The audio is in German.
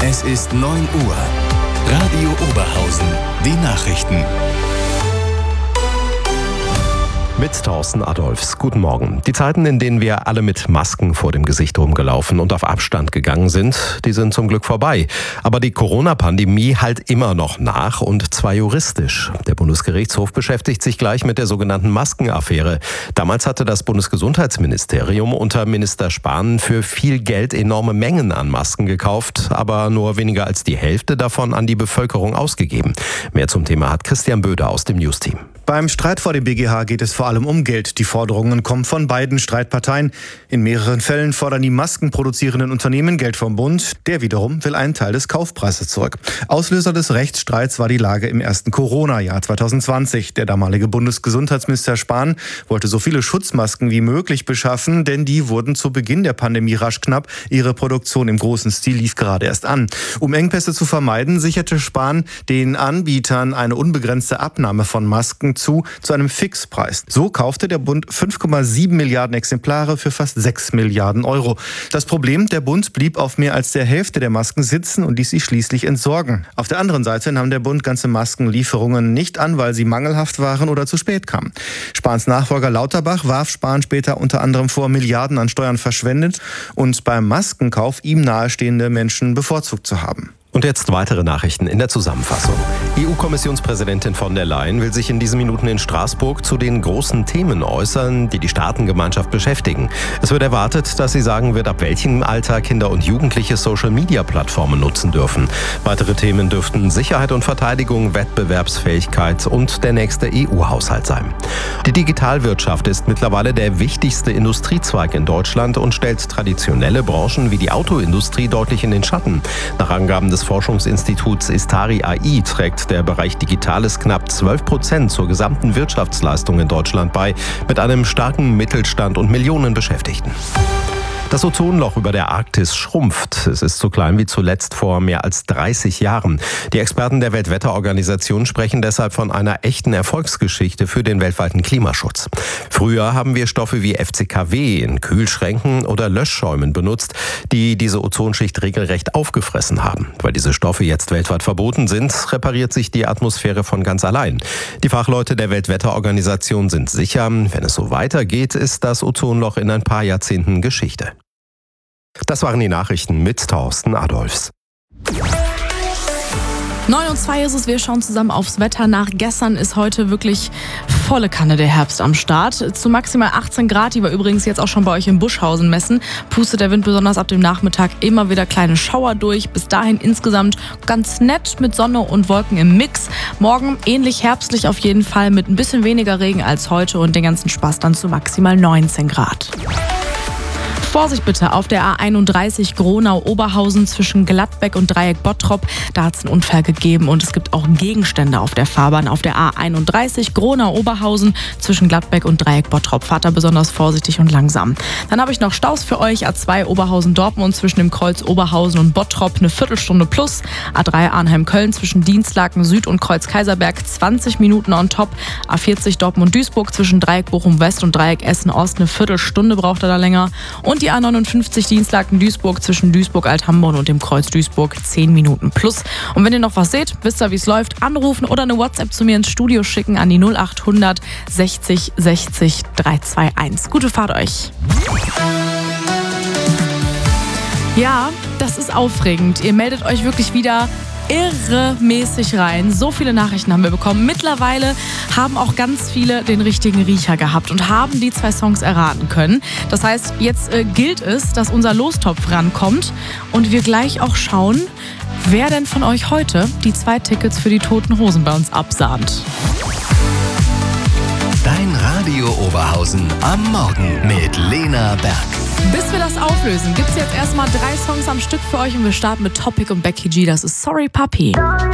Es ist 9 Uhr. Radio Oberhausen. Die Nachrichten. Mit Thorsten Adolphs. Guten Morgen. Die Zeiten, in denen wir alle mit Masken vor dem Gesicht rumgelaufen und auf Abstand gegangen sind, die sind zum Glück vorbei. Aber die Corona-Pandemie halt immer noch nach, und zwar juristisch. Der Bundesgerichtshof beschäftigt sich gleich mit der sogenannten Maskenaffäre. Damals hatte das Bundesgesundheitsministerium unter Minister Spahn für viel Geld enorme Mengen an Masken gekauft, aber nur weniger als die Hälfte davon an die Bevölkerung ausgegeben. Mehr zum Thema hat Christian Böder aus dem News-Team. Beim Streit vor dem BGH geht es vor allem um Geld. Die Forderungen kommen von beiden Streitparteien. In mehreren Fällen fordern die maskenproduzierenden Unternehmen Geld vom Bund. Der wiederum will einen Teil des Kaufpreises zurück. Auslöser des Rechtsstreits war die Lage im ersten Corona-Jahr 2020. Der damalige Bundesgesundheitsminister Spahn wollte so viele Schutzmasken wie möglich beschaffen, denn die wurden zu Beginn der Pandemie rasch knapp. Ihre Produktion im großen Stil lief gerade erst an. Um Engpässe zu vermeiden, sicherte Spahn den Anbietern eine unbegrenzte Abnahme von Masken zu einem Fixpreis. So kaufte der Bund 5,7 Milliarden Exemplare für fast 6 Milliarden Euro. Das Problem, der Bund blieb auf mehr als der Hälfte der Masken sitzen und ließ sie schließlich entsorgen. Auf der anderen Seite nahm der Bund ganze Maskenlieferungen nicht an, weil sie mangelhaft waren oder zu spät kamen. Spahns Nachfolger Lauterbach warf Spahn später unter anderem vor, Milliarden an Steuern verschwendet und beim Maskenkauf ihm nahestehende Menschen bevorzugt zu haben. Und jetzt weitere Nachrichten in der Zusammenfassung. EU-Kommissionspräsidentin von der Leyen will sich in diesen Minuten in Straßburg zu den großen Themen äußern, die die Staatengemeinschaft beschäftigen. Es wird erwartet, dass sie sagen wird, ab welchem Alter Kinder und Jugendliche Social-Media-Plattformen nutzen dürfen. Weitere Themen dürften Sicherheit und Verteidigung, Wettbewerbsfähigkeit und der nächste EU-Haushalt sein. Die Digitalwirtschaft ist mittlerweile der wichtigste Industriezweig in Deutschland und stellt traditionelle Branchen wie die Autoindustrie deutlich in den Schatten. Nach Angaben des Forschungsinstituts Istari AI trägt der Bereich Digitales knapp 12% zur gesamten Wirtschaftsleistung in Deutschland bei, mit einem starken Mittelstand und Millionen Beschäftigten. Das Ozonloch über der Arktis schrumpft. Es ist so klein wie zuletzt vor mehr als 30 Jahren. Die Experten der Weltwetterorganisation sprechen deshalb von einer echten Erfolgsgeschichte für den weltweiten Klimaschutz. Früher haben wir Stoffe wie FCKW in Kühlschränken oder Löschschäumen benutzt, die diese Ozonschicht regelrecht aufgefressen haben. Weil diese Stoffe jetzt weltweit verboten sind, repariert sich die Atmosphäre von ganz allein. Die Fachleute der Weltwetterorganisation sind sicher, wenn es so weitergeht, ist das Ozonloch in ein paar Jahrzehnten Geschichte. Das waren die Nachrichten mit Thorsten Adolphs. 9:02 ist es, wir schauen zusammen aufs Wetter. Nach gestern ist heute wirklich volle Kanne der Herbst am Start. Zu maximal 18 Grad, die wir übrigens jetzt auch schon bei euch in Buschhausen messen, pustet der Wind besonders ab dem Nachmittag immer wieder kleine Schauer durch. Bis dahin insgesamt ganz nett mit Sonne und Wolken im Mix. Morgen ähnlich herbstlich auf jeden Fall mit ein bisschen weniger Regen als heute und den ganzen Spaß dann zu maximal 19 Grad. Vorsicht bitte auf der A31 Gronau-Oberhausen zwischen Gladbeck und Dreieck Bottrop. Da hat es einen Unfall gegeben und es gibt auch Gegenstände auf der Fahrbahn. Auf der A31 Gronau-Oberhausen zwischen Gladbeck und Dreieck Bottrop. Fahrt da besonders vorsichtig und langsam. Dann habe ich noch Staus für euch. A2 Oberhausen-Dortmund zwischen dem Kreuz Oberhausen und Bottrop eine Viertelstunde plus. A3 Arnheim-Köln zwischen Dienstlaken Süd und Kreuz Kaiserberg 20 Minuten on top. A40 Dortmund-Duisburg zwischen Dreieck Bochum-West und Dreieck Essen-Ost eine Viertelstunde braucht er da länger. Und die A59 Dienstlaken-Duisburg zwischen Duisburg-Althamborn und dem Kreuz Duisburg 10 Minuten plus. Und wenn ihr noch was seht, wisst ihr, wie es läuft, anrufen oder eine WhatsApp zu mir ins Studio schicken an die 0800 60 60 321. Gute Fahrt euch. Ja, das ist aufregend. Ihr meldet euch wirklich wieder irremäßig rein. So viele Nachrichten haben wir bekommen. Mittlerweile haben auch ganz viele den richtigen Riecher gehabt und haben die 2 Songs erraten können. Das heißt, jetzt gilt es, dass unser Lostopf rankommt und wir gleich auch schauen, wer denn von euch heute die 2 Tickets für die Toten Hosen bei uns absahnt. Dein Radio Oberhausen am Morgen mit Lena Berg. Bis wir das auflösen, gibt es jetzt erstmal 3 Songs am Stück für euch und wir starten mit Topic und Becky G. Das ist Sorry Puppy.